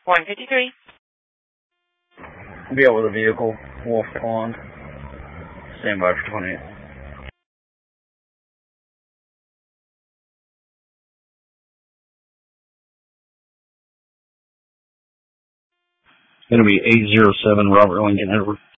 153. Be out with a vehicle, Wolf Pond. Stand by for 28. It's going to be 807 Robert Lincoln Edward.